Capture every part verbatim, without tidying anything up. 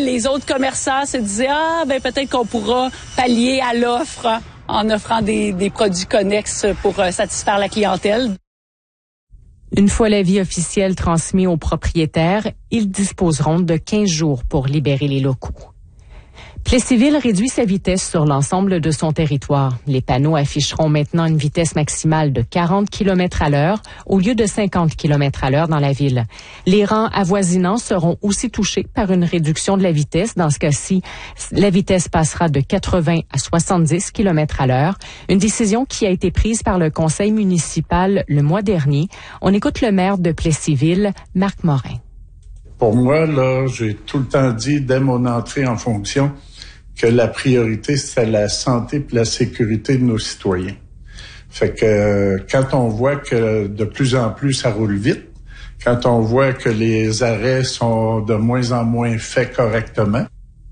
les autres commerçants se disaient, ah, ben peut-être qu'on pourra pallier à l'offre en offrant des, des produits connexes pour euh, satisfaire la clientèle. Une fois l'avis officiel transmis aux propriétaires, ils disposeront de quinze jours pour libérer les locaux. Plessisville réduit sa vitesse sur l'ensemble de son territoire. Les panneaux afficheront maintenant une vitesse maximale de quarante kilomètres à l'heure au lieu de cinquante kilomètres à l'heure dans la ville. Les rangs avoisinants seront aussi touchés par une réduction de la vitesse. Dans ce cas-ci, la vitesse passera de quatre-vingts à soixante-dix kilomètres à l'heure. Une décision qui a été prise par le conseil municipal le mois dernier. On écoute le maire de Plessisville, Marc Morin. Pour moi, là, j'ai tout le temps dit, dès mon entrée en fonction, que la priorité, c'est la santé et la sécurité de nos citoyens. Fait que quand on voit que de plus en plus ça roule vite, quand on voit que les arrêts sont de moins en moins faits correctement.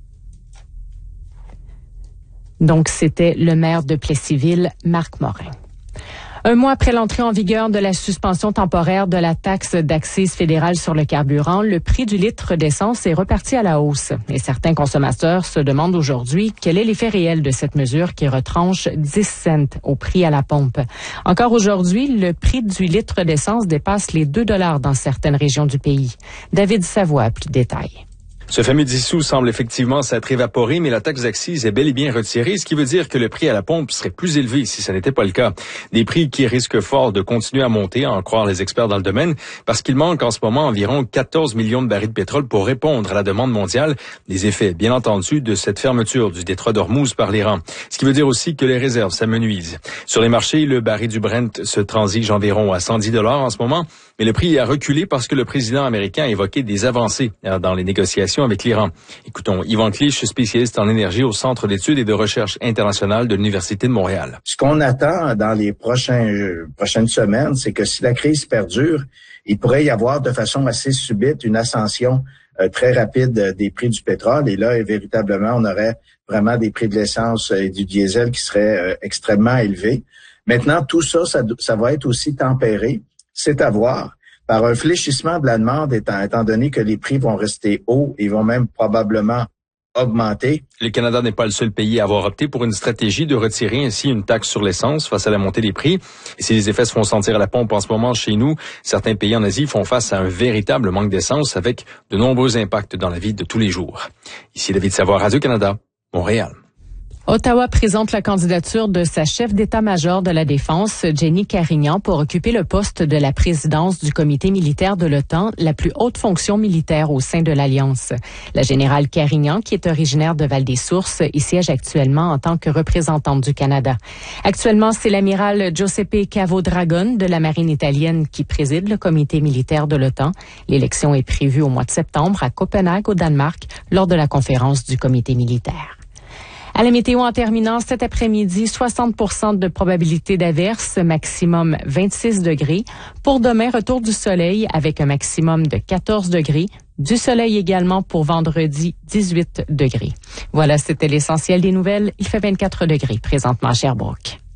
Donc, c'était le maire de Plessisville, Marc Morin. Un mois après l'entrée en vigueur de la suspension temporaire de la taxe d'accise fédérale sur le carburant, le prix du litre d'essence est reparti à la hausse. Et certains consommateurs se demandent aujourd'hui quel est l'effet réel de cette mesure qui retranche dix cents au prix à la pompe. Encore aujourd'hui, le prix du litre d'essence dépasse les deux dollars dans certaines régions du pays. David Savoie a plus de détails. Ce fameux dix sous semble effectivement s'être évaporé, mais la taxe d'accise est bel et bien retirée, ce qui veut dire que le prix à la pompe serait plus élevé si ce n'était pas le cas. Des prix qui risquent fort de continuer à monter, à en croire les experts dans le domaine, parce qu'il manque en ce moment environ quatorze millions de barils de pétrole pour répondre à la demande mondiale. Des effets, bien entendu, de cette fermeture du détroit d'Ormuz par l'Iran. Ce qui veut dire aussi que les réserves s'amenuisent. Sur les marchés, le baril du Brent se transige environ à cent dix dollars en ce moment, mais le prix a reculé parce que le président américain a évoqué des avancées dans les négociations avec l'Iran. Écoutons Yvan Clich, spécialiste en énergie au Centre d'études et de recherche internationale de l'Université de Montréal. Ce qu'on attend dans les prochains, euh, prochaines semaines, c'est que si la crise perdure, il pourrait y avoir de façon assez subite une ascension euh, très rapide euh, des prix du pétrole. Et là, et véritablement, on aurait vraiment des prix de l'essence et du diesel qui seraient euh, extrêmement élevés. Maintenant, tout ça, ça, ça va être aussi tempéré. C'est à voir. Par un fléchissement de la demande, étant, étant donné que les prix vont rester hauts et vont même probablement augmenter. Le Canada n'est pas le seul pays à avoir opté pour une stratégie de retirer ainsi une taxe sur l'essence face à la montée des prix. Et si les effets se font sentir à la pompe en ce moment chez nous, certains pays en Asie font face à un véritable manque d'essence avec de nombreux impacts dans la vie de tous les jours. Ici David Savoie, Radio-Canada, Montréal. Ottawa présente la candidature de sa chef d'état-major de la Défense, Jenny Carignan, pour occuper le poste de la présidence du comité militaire de l'OTAN, la plus haute fonction militaire au sein de l'Alliance. La générale Carignan, qui est originaire de Val-des-Sources, y siège actuellement en tant que représentante du Canada. Actuellement, c'est l'amiral Giuseppe Cavo-Dragone de la marine italienne qui préside le comité militaire de l'OTAN. L'élection est prévue au mois de septembre à Copenhague, au Danemark, lors de la conférence du comité militaire. À la météo en terminant, cet après-midi, soixante pour cent de probabilité d'averse, maximum vingt-six degrés. Pour demain, retour du soleil avec un maximum de quatorze degrés. Du soleil également pour vendredi, dix-huit degrés. Voilà, c'était l'essentiel des nouvelles. Il fait vingt-quatre degrés présentement à Sherbrooke.